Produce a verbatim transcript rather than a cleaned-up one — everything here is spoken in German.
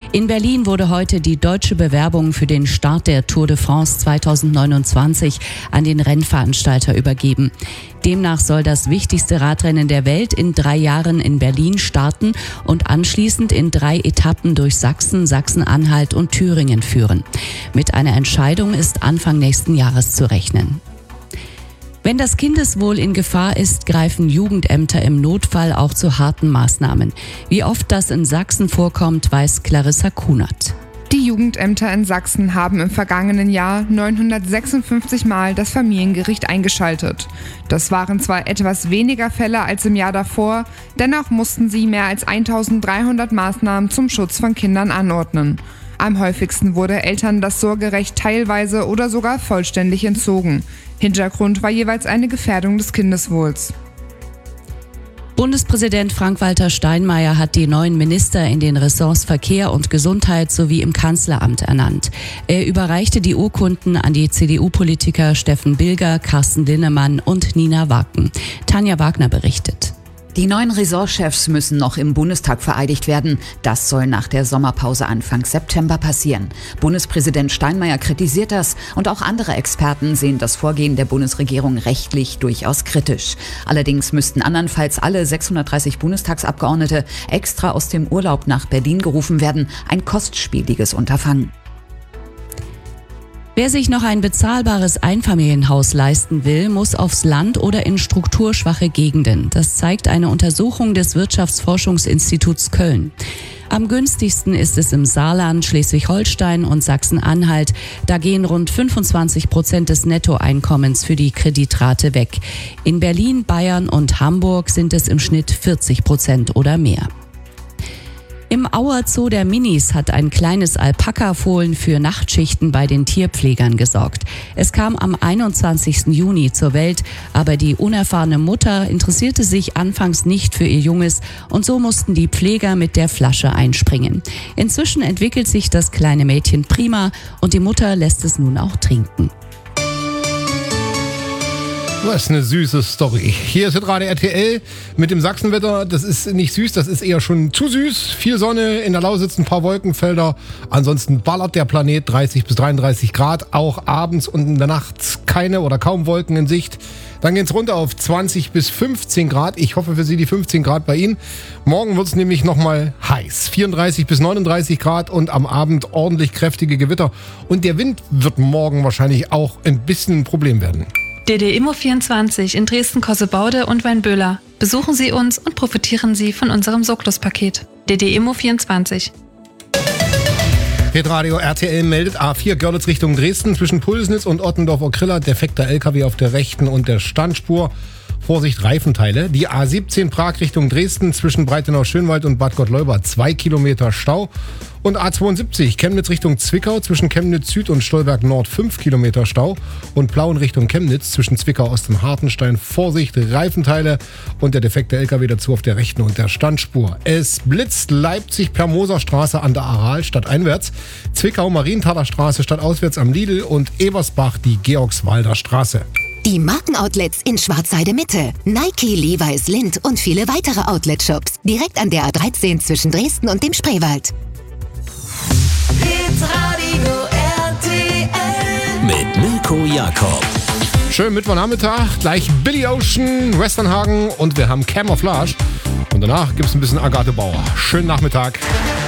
In Berlin wurde heute die deutsche Bewerbung für den Start der Tour de France zweitausendneunundzwanzig an den Rennveranstalter übergeben. Demnach soll das wichtigste Radrennen der Welt in drei Jahren in Berlin starten und anschließend in drei Etappen durch Sachsen, Sachsen-Anhalt und Thüringen führen. Mit einer Entscheidung ist Anfang nächsten Jahres zu rechnen. Wenn das Kindeswohl in Gefahr ist, greifen Jugendämter im Notfall auch zu harten Maßnahmen. Wie oft das in Sachsen vorkommt, weiß Clarissa Kunert. Die Jugendämter in Sachsen haben im vergangenen Jahr neunhundertsechsundfünfzig Mal das Familiengericht eingeschaltet. Das waren zwar etwas weniger Fälle als im Jahr davor, dennoch mussten sie mehr als eintausenddreihundert Maßnahmen zum Schutz von Kindern anordnen. Am häufigsten wurde Eltern das Sorgerecht teilweise oder sogar vollständig entzogen. Hintergrund war jeweils eine Gefährdung des Kindeswohls. Bundespräsident Frank-Walter Steinmeier hat die neuen Minister in den Ressorts Verkehr und Gesundheit sowie im Kanzleramt ernannt. Er überreichte die Urkunden an die C D U-Politiker Steffen Bilger, Carsten Linnemann und Nina Wacken. Tanja Wagner berichtet. Die neuen Ressortchefs müssen noch im Bundestag vereidigt werden. Das soll nach der Sommerpause Anfang September passieren. Bundespräsident Steinmeier kritisiert das und auch andere Experten sehen das Vorgehen der Bundesregierung rechtlich durchaus kritisch. Allerdings müssten andernfalls alle sechshundertdreißig Bundestagsabgeordnete extra aus dem Urlaub nach Berlin gerufen werden. Ein kostspieliges Unterfangen. Wer sich noch ein bezahlbares Einfamilienhaus leisten will, muss aufs Land oder in strukturschwache Gegenden. Das zeigt eine Untersuchung des Wirtschaftsforschungsinstituts Köln. Am günstigsten ist es im Saarland, Schleswig-Holstein und Sachsen-Anhalt. Da gehen rund fünfundzwanzig Prozent des Nettoeinkommens für die Kreditrate weg. In Berlin, Bayern und Hamburg sind es im Schnitt vierzig Prozent oder mehr. Im Auer Zoo der Minis hat ein kleines Alpaka-Fohlen für Nachtschichten bei den Tierpflegern gesorgt. Es kam am einundzwanzigsten Juni zur Welt, aber die unerfahrene Mutter interessierte sich anfangs nicht für ihr Junges und so mussten die Pfleger mit der Flasche einspringen. Inzwischen entwickelt sich das kleine Mädchen prima und die Mutter lässt es nun auch trinken. Was eine süße Story. Hier ist gerade R T L mit dem Sachsenwetter. Das ist nicht süß, das ist eher schon zu süß. Viel Sonne, in der Lausitz ein paar Wolkenfelder. Ansonsten ballert der Planet dreißig bis dreiunddreißig Grad. Auch abends und in der Nacht keine oder kaum Wolken in Sicht. Dann geht's runter auf zwanzig bis fünfzehn Grad. Ich hoffe für Sie die fünfzehn Grad bei Ihnen. Morgen wird's nämlich nochmal heiß. vierunddreißig bis neununddreißig Grad und am Abend ordentlich kräftige Gewitter. Und der Wind wird morgen wahrscheinlich auch ein bisschen ein Problem werden. D D Immo vierundzwanzig in Dresden-Kossebaude und Weinböhler. Besuchen Sie uns und profitieren Sie von unserem Soklos-Paket. D D Immo vierundzwanzig. Hitradio R T L meldet A vier Görlitz Richtung Dresden zwischen Pulsnitz und Ottendorf-Okrilla. Defekter L K W auf der rechten und der Standspur. Vorsicht, Reifenteile. Die A siebzehn Prag Richtung Dresden zwischen Breitenau-Schönwald und Bad Gottleuba. Zwei Kilometer Stau. Und A zweiundsiebzig Chemnitz Richtung Zwickau zwischen Chemnitz Süd und Stolberg Nord. Fünf Kilometer Stau. Und Plauen Richtung Chemnitz zwischen Zwickau Ost und Hartenstein. Vorsicht, Reifenteile und der defekte L K W dazu auf der rechten und der Standspur. Es blitzt Leipzig per Moserstraße an der Aral stadteinwärts. Zwickau Marienthaler Straße stadtauswärts am Lidl und Ebersbach die Georgswalder Straße. Die Markenoutlets in Schwarzheide Mitte. Nike, Levi's, Lindt und viele weitere Outlet-Shops. Direkt an der A dreizehn zwischen Dresden und dem Spreewald. Hitradio R T L mit Mirko Jakob. Schönen Mittwochnachmittag, gleich Billy Ocean, Westernhagen und wir haben Camouflage. Und danach gibt es ein bisschen Agathe Bauer. Schönen Nachmittag.